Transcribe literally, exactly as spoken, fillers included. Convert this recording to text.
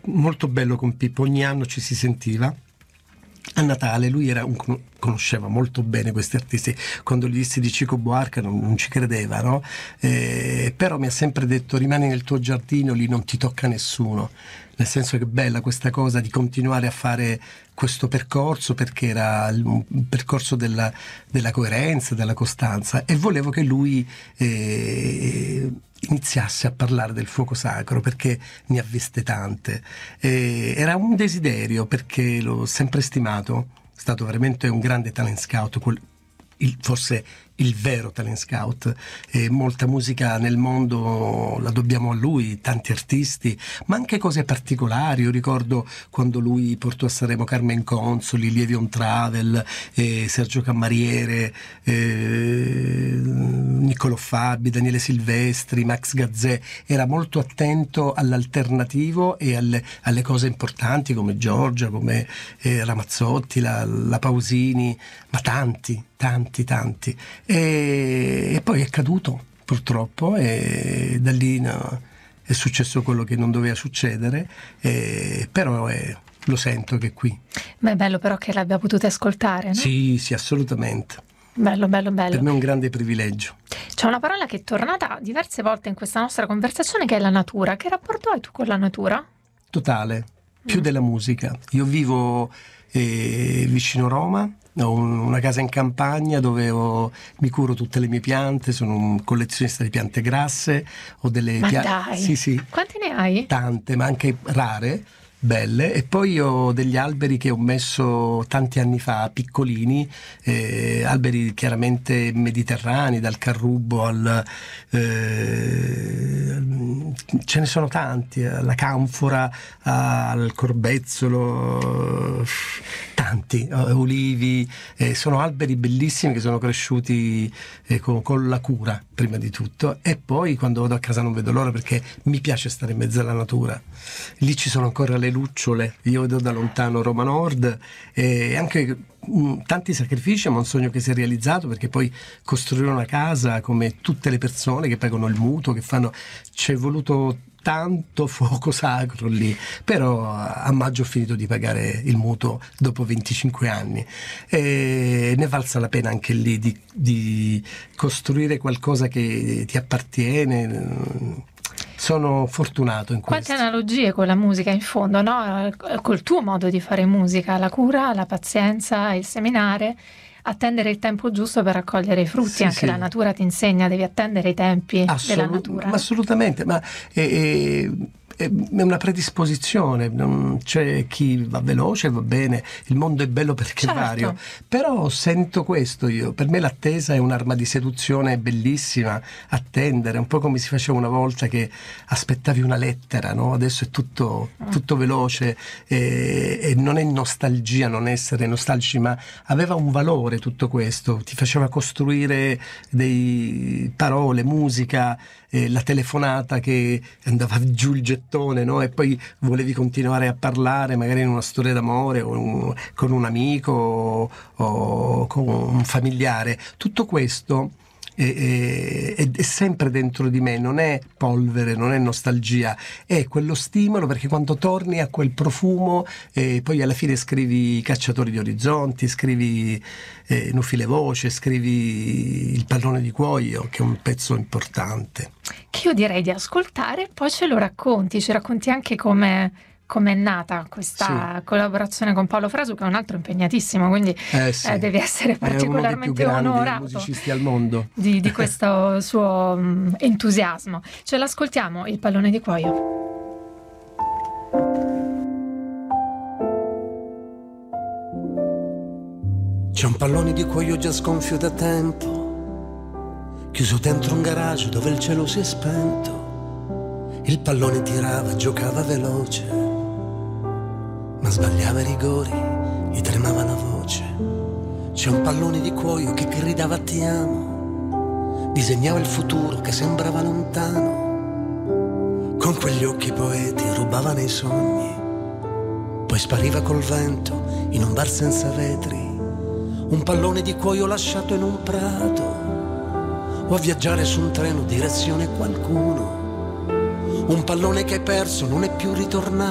molto bello con Pippo, ogni anno ci si sentiva. A Natale lui era un, conosceva molto bene questi artisti. Quando gli dissi di Chico Buarque non, non ci credeva, no? Eh, però mi ha sempre detto: rimani nel tuo giardino, lì non ti tocca nessuno. Nel senso che è bella questa cosa di continuare a fare questo percorso, perché era un percorso della, della coerenza, della costanza, e volevo che lui eh, iniziasse a parlare del fuoco sacro, perché ne ha viste tante. E era un desiderio, perché l'ho sempre stimato, è stato veramente un grande talent scout, quel, il, forse il vero talent scout, e molta musica nel mondo la dobbiamo a lui, tanti artisti, ma anche cose particolari. Io ricordo quando lui portò a Sanremo Carmen Consoli, Lievy on Travel, eh, Sergio Cammariere, eh, Niccolò Fabi, Daniele Silvestri, Max Gazzè. Era molto attento all'alternativo e alle, alle cose importanti, come Giorgia, come eh, Ramazzotti, la, la Pausini, ma tanti, tanti, tanti. E, e poi è caduto, purtroppo, e da lì no, è successo quello che non doveva succedere, e, però è, lo sento che è qui. Ma è bello però che l'abbia potuto ascoltare, no? Sì, sì, assolutamente. Bello, bello, bello. Per me è un grande privilegio. C'è una parola che è tornata diverse volte in questa nostra conversazione, che è la natura. Che rapporto hai tu con la natura? Totale, più Mm. della musica. Io vivo eh, vicino Roma, ho un- una casa in campagna dove ho- mi curo tutte le mie piante, sono un collezionista di piante grasse, ho delle Ma pia- dai! Sì, sì, Quanti ne hai? tante, ma anche rare, belle. E poi ho degli alberi che ho messo tanti anni fa, piccolini, eh, alberi chiaramente mediterranei, dal carrubo al eh, ce ne sono tanti, alla canfora, al corbezzolo, tanti, eh, ulivi, eh, sono alberi bellissimi che sono cresciuti eh, con, con la cura, prima di tutto. E poi quando vado a casa non vedo l'ora, perché mi piace stare in mezzo alla natura. Lì ci sono ancora le lucciole, io vedo da lontano Roma Nord, e anche mh, tanti sacrifici, ma un sogno che si è realizzato, perché poi costruire una casa, come tutte le persone che pagano il mutuo, che fanno, c'è voluto tanto fuoco sacro lì, però a maggio ho finito di pagare il mutuo dopo venticinque anni, e ne valsa la pena anche lì di, di costruire qualcosa che ti appartiene. Sono fortunato in questo. Quante analogie con la musica, in fondo, no? Col tuo modo di fare musica, la cura, la pazienza, il seminare, attendere il tempo giusto per raccogliere i frutti. Sì, Anche sì. la natura ti insegna, devi attendere i tempi della Assolut- natura. ma assolutamente, ma è, è- è una predisposizione, non c'è chi va veloce, va bene, il mondo è bello perché Certo. è vario, però sento questo io, per me l'attesa è un'arma di seduzione bellissima, attendere, un po' come si faceva una volta, che aspettavi una lettera, no? Adesso è tutto, tutto veloce, e, e non è nostalgia, non essere nostalgici, ma aveva un valore tutto questo, ti faceva costruire dei parole, musica, eh, la telefonata che andava giù il gettone, no? E poi volevi continuare a parlare, magari in una storia d'amore, o un- con un amico, o, o con un familiare. Tutto questo è, è- è sempre dentro di me, non è polvere, non è nostalgia, è quello stimolo, perché quando torni a quel profumo, eh, poi alla fine scrivi Cacciatori di orizzonti, scrivi eh, Nufile voce, scrivi Il pallone di cuoio, che è un pezzo importante. Che io direi di ascoltare, poi ce lo racconti, ci racconti anche come come è nata questa collaborazione con Paolo Fresu, che è un altro impegnatissimo, quindi Eh sì, eh, devi essere è uno dei più particolarmente grandi onorato musicisti al mondo. di, di questo suo mm, entusiasmo. Ce l'ascoltiamo, Il pallone di cuoio. C'è un pallone di cuoio già sgonfio da tempo, chiuso dentro un garage dove il cielo si è spento. Il pallone tirava, giocava veloce, ma sbagliava i rigori, gli tremava la voce. C'è un pallone di cuoio che gridava ti amo, disegnava il futuro che sembrava lontano, con quegli occhi poeti rubava nei sogni, poi spariva col vento in un bar senza vetri. Un pallone di cuoio lasciato in un prato, o a viaggiare su un treno direzione qualcuno. Un pallone che hai perso non è più ritornato.